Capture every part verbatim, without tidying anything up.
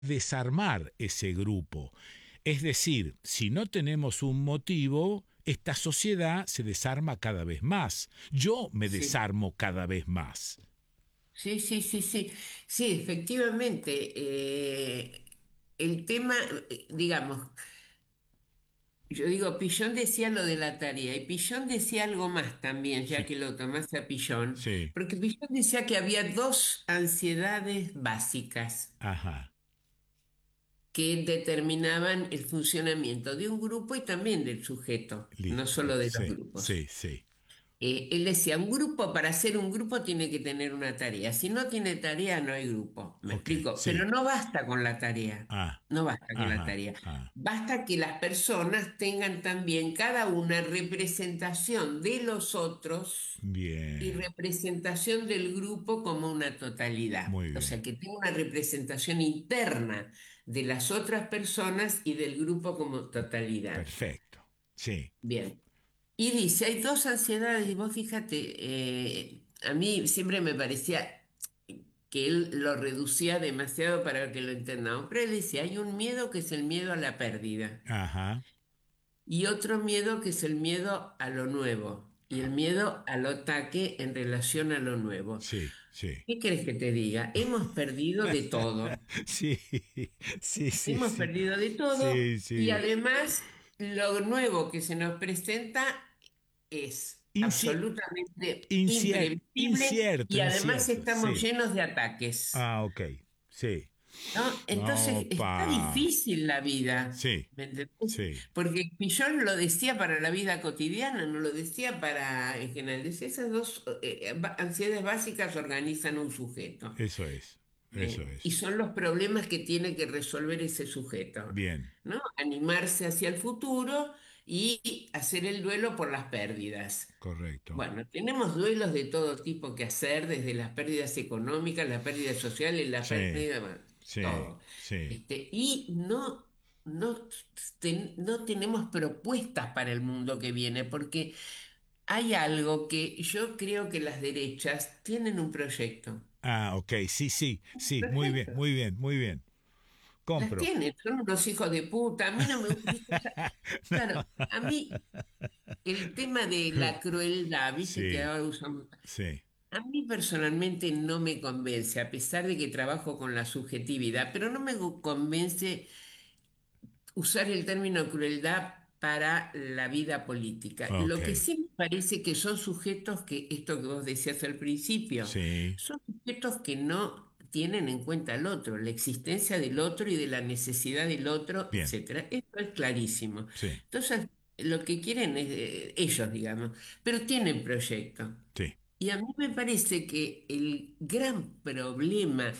desarmar ese grupo. Es decir, si no tenemos un motivo, esta sociedad se desarma cada vez más. Yo me Sí, desarmo cada vez más. sí, sí, sí, sí. Sí, efectivamente. eh, el tema, eh, digamos, yo digo, Pillón decía lo de la tarea y Pillón decía algo más también, ya Sí, que lo tomaste a Pillón, sí, porque Pillón decía que había dos ansiedades básicas ajá, que determinaban el funcionamiento de un grupo y también del sujeto, no listo. solo de los Sí, grupos. sí, sí. Eh, él decía, un grupo, para ser un grupo tiene que tener una tarea. Si no tiene tarea, no hay grupo. ¿Me Ok, explico? Pero sí. no basta con la tarea. Ah, No basta con la ajá, tarea. ah. Basta que las personas tengan también cada una representación de los otros y Bien, representación del grupo como una totalidad. muy O bien. sea, que tenga una representación interna de las otras personas y del grupo como totalidad. Perfecto. Sí, Bien. Y dice, hay dos ansiedades, y vos fíjate, eh, a mí siempre me parecía que él lo reducía demasiado para que lo entendamos, pero él decía, hay un miedo que es el miedo a la pérdida, ajá, y otro miedo que es el miedo a lo nuevo, y el miedo al ataque en relación a lo nuevo. sí, sí. ¿Qué crees que te diga? Hemos perdido de todo, Sí, sí, sí, hemos sí. perdido de todo, Sí, y sí. además lo nuevo que se nos presenta es Inci- absolutamente incier- imprevisible incierto, y además incierto. estamos Sí. llenos de ataques, Ah, ok. Sí. ¿no? Entonces está Opa. difícil la vida, Sí, ¿me entendés? sí. Porque Pillón lo decía para la vida cotidiana, no lo decía para en general. Decía, esas dos eh, ba- ansiedades básicas organizan un sujeto. Eso es. Eso Eh, y es. son los problemas que tiene que resolver ese sujeto, Bien. ¿no? Animarse hacia el futuro y hacer el duelo por las pérdidas. Correcto. Bueno, tenemos duelos de todo tipo que hacer, desde las pérdidas económicas, las pérdidas sociales, las Sí, pérdidas, bueno, sí, todo. sí. Este, y no, no, ten- no tenemos propuestas para el mundo que viene, porque hay algo que yo creo que las derechas tienen un proyecto. Ah, ok. Sí, sí, sí. Muy bien, Perfecto. muy bien, muy bien. Las Compro. tienen, son unos hijos de puta. A mí no me gusta. Claro, a mí el tema de la crueldad, viste que Sí, ahora usamos. sí. A mí personalmente no me convence, a pesar de que trabajo con la subjetividad, pero no me gu- convence usar el término crueldad para la vida política. Ok. Lo que sí me parece que son sujetos que, esto que vos decías al principio, Sí, son sujetos que no tienen en cuenta al otro, la existencia del otro y de la necesidad del otro, bien. etcétera. Esto es clarísimo. Sí, Entonces, lo que quieren es, eh, ellos, digamos, pero tienen proyecto. sí. Y a mí me parece que el gran problema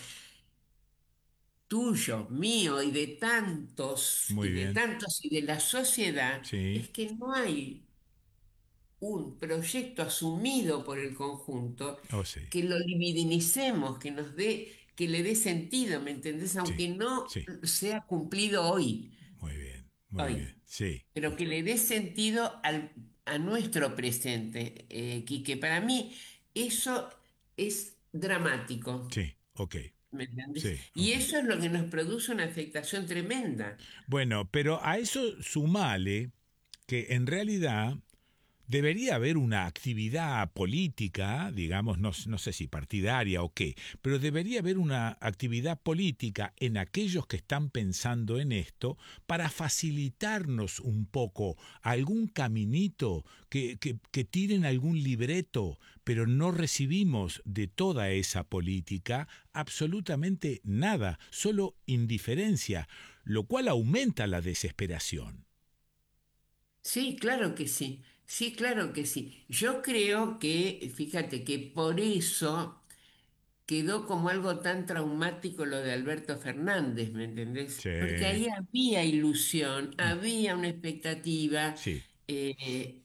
tuyo, mío y de tantos, y Muy de bien. tantos y de la sociedad Sí. es que no hay un proyecto asumido por el conjunto Oh, sí. que lo dividinicemos, que nos dé, que le dé sentido, ¿me entendés? Sí, Aunque no sí. sea cumplido hoy, Muy bien, muy hoy, bien. Sí, pero que le dé sentido al, a nuestro presente, eh, Quique. Para mí eso es dramático. sí. Ok. ¿Me entiendes? Sí, Y ok. eso es lo que nos produce una afectación tremenda. Bueno, pero a eso sumale que en realidad debería haber una actividad política, digamos, no, no, sé si partidaria o qué, pero debería haber una actividad política en aquellos que están pensando en esto para facilitarnos un poco algún caminito, que, que, que tiren algún libreto, pero no recibimos de toda esa política absolutamente nada, solo indiferencia, lo cual aumenta la desesperación. Sí, claro que sí. Sí, claro que sí. Yo creo que, fíjate que por eso quedó como algo tan traumático lo de Alberto Fernández, ¿me entendés? Sí, Porque ahí había ilusión, había una expectativa. sí. eh,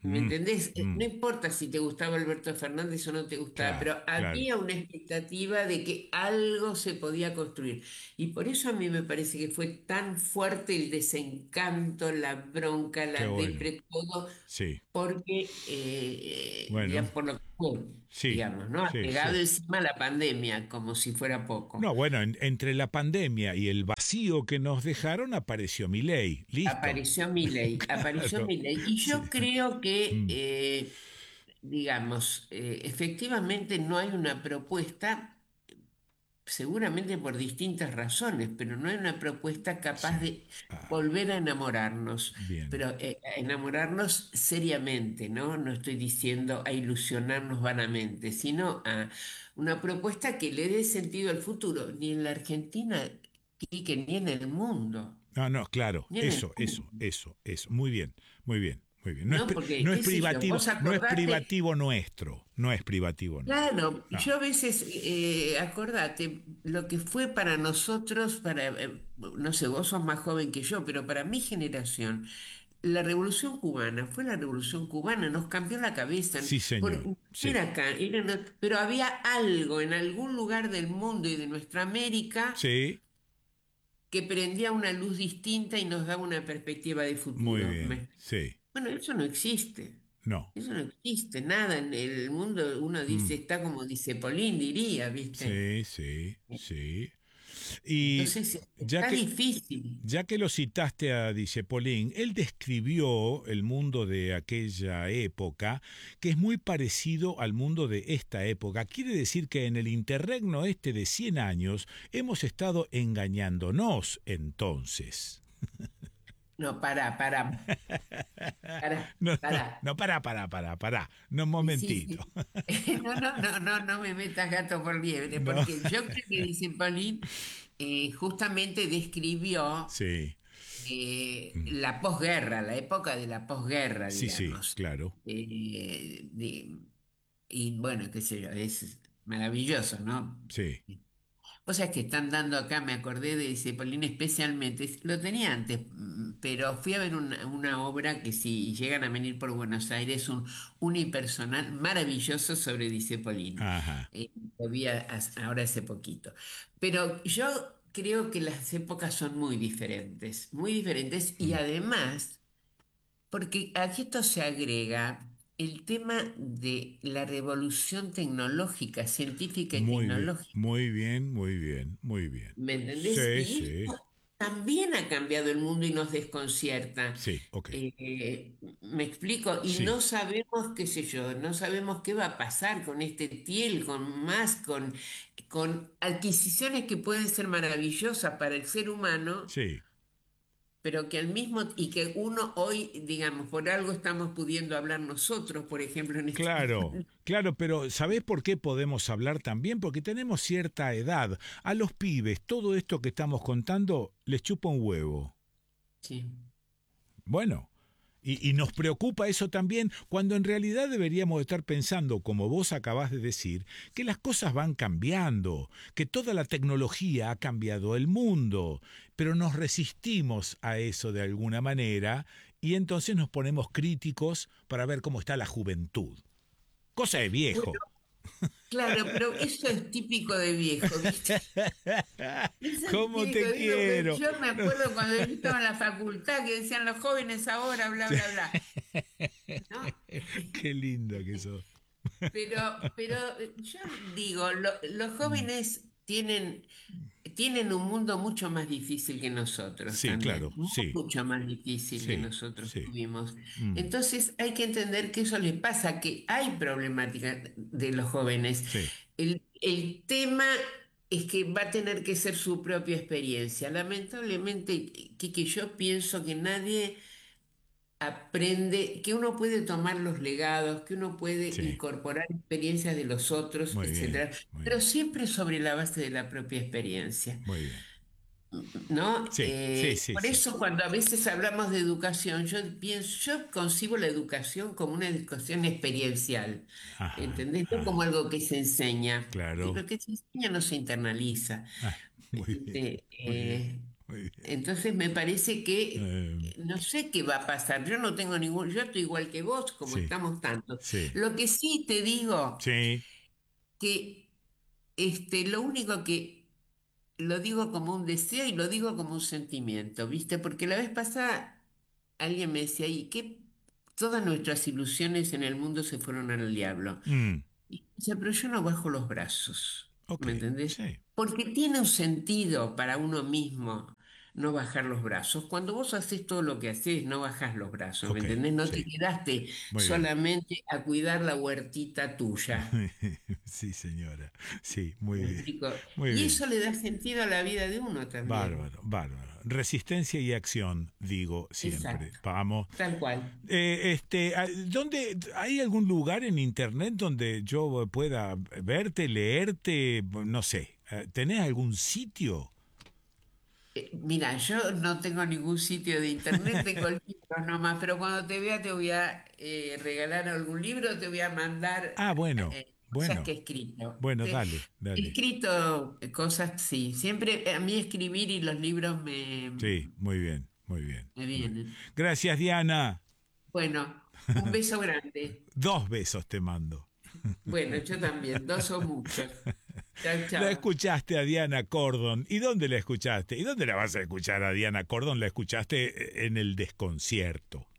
¿Me Mm, entendés? Eh, No mm, importa si te gustaba Alberto Fernández o no te gustaba, claro, pero claro. había una expectativa de que algo se podía construir. Y por eso a mí me parece que fue tan fuerte el desencanto, la bronca, Qué la bueno. depre, todo, Sí. porque, eh, Bueno, digamos, por lo que fue, sí, digamos, ¿no? sí, Llegado sí. encima la pandemia, como si fuera poco. No, bueno, en- entre la pandemia y el vacío que nos dejaron apareció Milei. Listo. Apareció Milei, apareció Claro. Milei. Y Sí. yo creo que, Mm, eh, digamos, eh, efectivamente no hay una propuesta, seguramente por distintas razones, pero no hay una propuesta capaz sí. de Ah, volver a enamorarnos, bien. pero eh, a enamorarnos seriamente, ¿no? No estoy diciendo a ilusionarnos vanamente, sino a una propuesta que le dé sentido al futuro, ni en la Argentina, Quique, ni en el mundo, No, no, claro. ni en el Eso, mundo. eso, eso, eso. Muy bien, muy bien, muy bien. No es, ¿No? pri- Porque, no es qué sé yo, privativo, vos no es acordate, privativo nuestro. No es privativo nuestro. claro, No. yo a veces, eh, acordate, lo que fue para nosotros, para, eh, no sé, vos sos más joven que yo, pero para mi generación, la Revolución Cubana fue la Revolución Cubana, nos cambió la cabeza. Sí, Por, señor. Sí. era acá, era en- pero había algo en algún lugar del mundo y de nuestra América Sí. que prendía una luz distinta y nos daba una perspectiva de Muy futuro. bien. Me- Sí. Bueno, eso no existe. No. Eso no existe, nada en el mundo, uno Mm, dice, está como dice Polín, diría, ¿viste? sí, sí, sí. Y Entonces, ya está que, difícil. ya que lo citaste a Discepolín, él describió el mundo de aquella época, que es muy parecido al mundo de esta época. Quiere decir que en el interregno este de cien años hemos estado engañándonos entonces. No, pará, pará, pará, No, no, pará. no, para, para, para, para. No, un Sí, sí, momentito. sí. No, no, no, no, no me metas gato por liebre, No. porque yo creo que dice Pauline, eh, justamente describió Sí, eh, mm, la posguerra, la época de la posguerra, sí, sí, digamos. claro. Eh, de- y bueno, qué sé yo, es maravilloso, ¿no? Sí. O sea, que están dando acá, me acordé de Cepolín especialmente, lo tenía antes, mm, pero fui a ver una, una obra que si llegan a venir por Buenos Aires, un unipersonal maravilloso sobre Di Cepolín. Ajá. Eh, lo vi a- a- ahora hace poquito. Pero yo creo que las épocas son muy diferentes, muy diferentes y Mm. además... Porque aquí esto se agrega el tema de la revolución tecnológica, científica y Muy bien, tecnológica. muy bien, muy bien, muy bien. ¿Me entendés? Sí, Y sí, esto también ha cambiado el mundo y nos desconcierta. sí, ok. Eh, eh, me explico, y Sí, no sabemos, qué sé yo, no sabemos qué va a pasar con este Tiel, con más, con, con adquisiciones que pueden ser maravillosas para el ser humano, sí. pero que al mismo, y que uno hoy, digamos, por algo estamos pudiendo hablar nosotros, por ejemplo, en este Claro, momento. claro, pero ¿sabés por qué podemos hablar también? Porque tenemos cierta edad. A los pibes, todo esto que estamos contando les chupa un huevo. Sí. Bueno, y, y nos preocupa eso también cuando en realidad deberíamos estar pensando, como vos acabás de decir, que las cosas van cambiando, que toda la tecnología ha cambiado el mundo, pero nos resistimos a eso de alguna manera y entonces nos ponemos críticos para ver cómo está la juventud. Cosa de Bueno, viejo. claro, pero eso es típico de viejo, ¿viste? Eso es ¿Cómo típico, te digo, que quiero? yo me No. acuerdo cuando yo estaba en la facultad que decían los jóvenes ahora, bla, bla, bla, ¿no? Qué lindo que sos. Pero, pero eh, yo digo, lo- los jóvenes tienen, tienen un mundo mucho más difícil que nosotros Sí, también, claro, sí, mucho más difícil que sí, nosotros sí. tuvimos. Mm, Entonces hay que entender que eso les pasa, que hay problemática de los jóvenes. sí, El, el tema es que va a tener que ser su propia experiencia. Lamentablemente, que yo pienso que nadie aprende, que uno puede tomar los legados, que uno puede sí. incorporar experiencias de los otros, Muy bien, etcétera, muy pero bien, siempre sobre la base de la propia experiencia, muy bien. ¿no? Sí, sí, Eh, sí, por sí. eso cuando a veces hablamos de educación, yo pienso, yo concibo la educación como una educación experiencial, Ajá, ¿entendés? No como ajá. algo que se enseña, que Claro. lo que se enseña no se internaliza. Ah, muy bien, Este, muy bien, eh, muy bien. Entonces me parece que Eh, eh, no sé qué va a pasar. Yo no tengo ningún, yo estoy igual que vos, como sí, estamos tantos. sí, Lo que sí te digo, sí. que este, lo único que lo digo como un deseo y lo digo como un sentimiento, ¿viste? Porque la vez pasada alguien me decía, ¿y qué? Todas nuestras ilusiones en el mundo se fueron al diablo. Mm, Y dice, pero yo no bajo los brazos, ok, ¿me entendés? sí, Porque tiene un sentido para uno mismo no bajar los brazos. Cuando vos haces todo lo que haces, no bajás los brazos, ¿me ok, entendés? No te sí, quedaste muy bien. solamente a cuidar la huertita tuya. Sí, señora. Sí, muy ¿Me bien. explico? Muy Y bien. eso le da sentido a la vida de uno también. Bárbaro, bárbaro. Resistencia y acción, digo siempre. Exacto, Vamos. tal cual. Eh, este, ah, ¿dónde hay algún lugar en internet donde yo pueda verte, leerte? No sé. eh, ¿Tenés algún sitio? Eh, Mira, yo no tengo ningún sitio de internet, tengo libros nomás, pero cuando te vea te voy a eh, regalar algún libro, te voy a mandar Ah, bueno, eh, cosas que bueno, he escrito. bueno, Te- dale, he dale. escrito cosas, sí, siempre a mí escribir y los libros me, Sí, muy bien, muy bien. me Muy bien. vienen. Gracias, Diana. Bueno, un beso grande. Dos besos te mando. Bueno, yo también, dos o muchos. Chao, La chao. escuchaste a Diana Cordon. ¿Y dónde la escuchaste? ¿Y dónde la vas a escuchar a Diana Cordon? La escuchaste en el desconcierto.